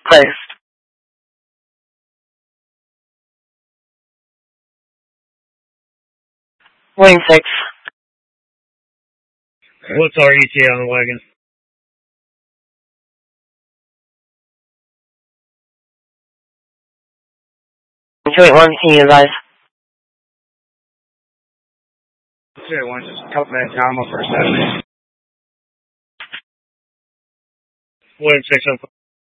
Placed. Wing 6. What's our ETA on the wagon? Joint 1, can you advise? Joint 1, just help that comma for a second. Wing 6